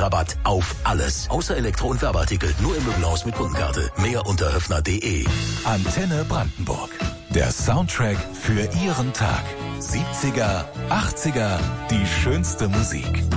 Rabatt auf alles. Außer Elektro- und Werbeartikel. Nur im Möbelhaus mit Kundenkarte. Mehr unter höfner.de. Antenne Brandenburg. Der Soundtrack für Ihren Tag. 70er, 80er, die schönste Musik.